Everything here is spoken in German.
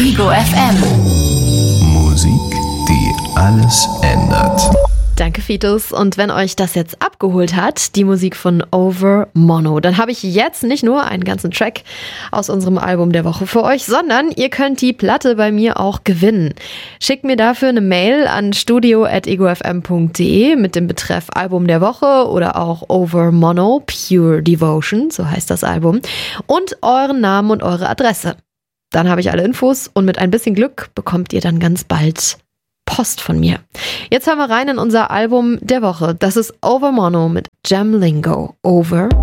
Ego FM. Musik, die alles ändert. Danke, Fitus. Und wenn euch das jetzt abgeholt hat, die Musik von Over Mono, dann habe ich jetzt nicht nur einen ganzen Track aus unserem Album der Woche für euch, sondern ihr könnt die Platte bei mir auch gewinnen. Schickt mir dafür eine Mail an studio@egofm.de mit dem Betreff Album der Woche oder auch Over Mono, Pure Devotion, so heißt das Album, und euren Namen und eure Adresse. Dann habe ich alle Infos und mit ein bisschen Glück bekommt ihr dann ganz bald Post von mir. Jetzt hören wir rein in unser Album der Woche. Das ist Over Mono mit Jam Lingo. Over